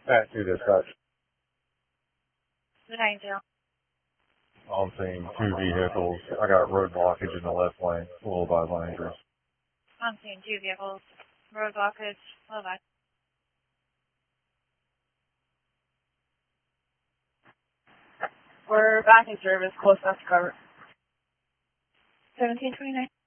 Pat 2 dispatch. The 90. I'm seeing two vehicles. I got road blockage in the left lane. Will by Landers. I'm seeing two vehicles. Road blockage. Hold on. We're back in service, close enough to cover. 1729.